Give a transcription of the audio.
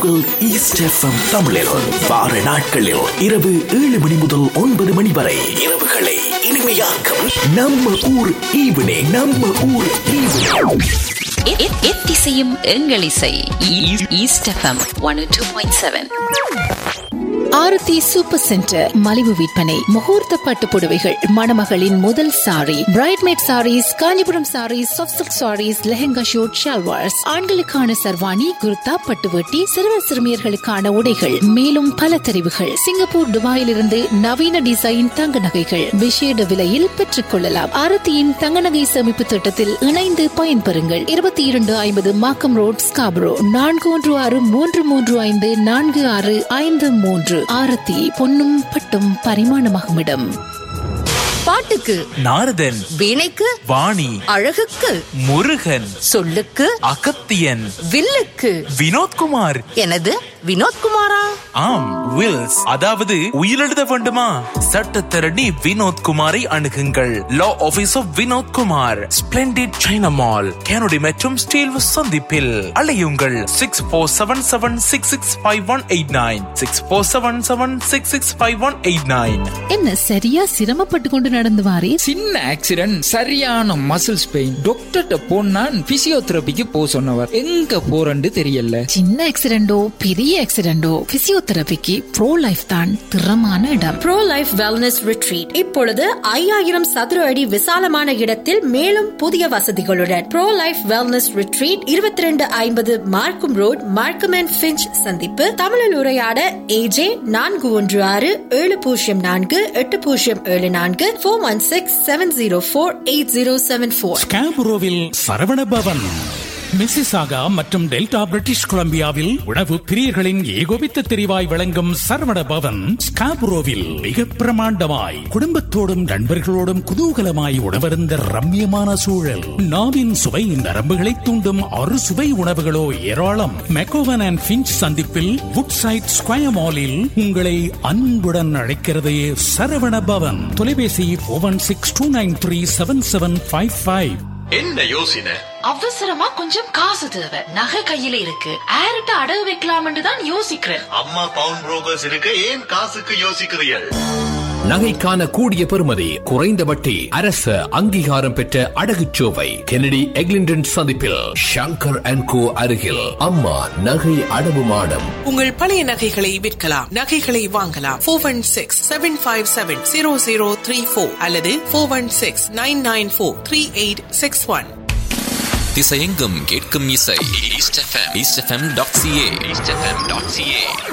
உங்கள் east FM தமிழில் வார நாட்களில் இரவு 7 மணி முதல் 9 மணி வரை இரவுகளை இனிமையாக்கும் நம்ம ஊர் ஈவினிங். நம்ம ஊர் ஈவினிங். எத்திசையும் எங்கள் இசை ஈஸ்ட் எஃப்எம் 102.7. ஆரத்தி சூப்பர் சென்டர் மலிவு விற்பனை. முகூர்த்த பட்டு புடவைகள், மணமகளின் முதல் sorry, பிரைட்மேட் saris, Kanchipuram saris, soft silk saris, lehenga shoot, shalwars, ஆண்களுக்கான சர்வாணி, குர்தா, பட்டுவட்டி, சிறுவர் சிறுமியர்களுக்கான உடைகள், மேலும் பல தெரிவுகள். சிங்கப்பூர், துபாயில் இருந்து நவீன டிசைன் தங்க நகைகள் விசேட விலையில் பெற்றுக் கொள்ளலாம். ஆரத்தியின் தங்க நகை சேமிப்பு திட்டத்தில் இணைந்து பயன்பெறுங்கள். 2250 மாக்கம் ரோட், ஸ்காபரோ. 4163354653. ஆரத்தி பொன்னும் பட்டும் பரிமாணமாகும் இடம். பாட்டுக்கு நாரதன், வீணைக்கு வாணி, அழகுக்கு முருகன், சொல்லுக்கு அகத்தியன், வில்லுக்கு வினோத்குமார். எனது வினோத்குமாரா? ஆம், வில்ஸ், அதாவது உயிரெழுத வேண்டுமா? சட்டத்தரணி வினோத்குமாரை அணுகுங்கள். லா office of Vinodkumar, splendid China mall, கேனடி மற்றும் ஸ்டீல் சந்திப்பில். அலையுங்கள் 6477665189 6477665189. என்ன சரியா சிரமப்பட்டு கொண்டு நடந்து வாரே? சின்ன ஆக்சிடென்ட், சரியான மசில்ஸ் பெயின். டாக்டர்கிட்ட போனா பிசியோதெரபிக்கு போ சொன்னவர். எங்க போறன்னு தெரியல. சின்ன ஆக்சிடென்டோ பெரிய ஆக்சிடென்டோ, பிசியோதெரபிக்கு ப்ரோ லைஃப் தான் திறமான இடம். ப்ரோ லைஃப் வெல்னஸ் ரிட்ரீட் இப்பொழுது 5000 சதுர அடி விசாலமான இடத்தில் மேலும் புதிய வசதிகளுடன். ப்ரோ லைஃப் வெல்னஸ் ரிட்ரீட் 2250 மார்க்கம் ரோட், மார்க்கம் அண்ட் ஃபிஞ்ச் சந்திப்பு. தமிழில் உரையாட AJ 416-704-8074 416-704-8074. ஸ்காபரோவில் சரவண பவன், மிசிசாகா மற்றும் டெல்டா பிரிட்டிஷ் கொலம்பியாவில் உணவு பிரியர்களின் ஏகோபித்த தெரிவாய் விளங்கும் சரவண பவன் ஸ்காபரோவில் மிக பிரமாண்டமாய் குடும்பத்தோடும் நண்பர்களோடும் குதூகலமாய் உணவருந்த ரம்மியமான சூழல். நாவின் சுவை நரம்புகளை தூண்டும் அறு சுவை உணவுகளோ ஏராளம். மெக்கோவன் அண்ட் ஃபிஞ்ச் சந்திப்பில் வுட்சைட் ஸ்கொயர் மாலில் உங்களை அன்புடன் அழைக்கிறது சரவண பவன். தொலைபேசி 4162937755. என்ன யோசனை? அவசரமா கொஞ்சம் காசு தேவை. நகை கையில இருக்கு, யார்கிட்ட அடகு வைக்கலாம்னு தான் யோசிக்கிறேன். அம்மா பவுன் புரோக்கர்ஸ் இருக்க, ஏன் காசுக்கு யோசிக்கிறீர்கள்? நகைக்கான கூடிய பெறுமதி, குறைந்த வட்டி, அரசு அங்கீகாரம் பெற்ற அடகுச்சோவை. கெனடி எக்லிண்டன் சந்திப்பில் ஷங்கர் அண்ட் கோ அருகில் அம்மா நகை அடவு மாடம். உங்கள் பழைய நகைகளை விற்கலாம், நகைகளை வாங்கலாம். 416-757-0034 அல்லது 416-994-3861. திசையெங்கும் கேட்கும் இசை ஈஸ்ட் எஃப்எம், eastfm.ca.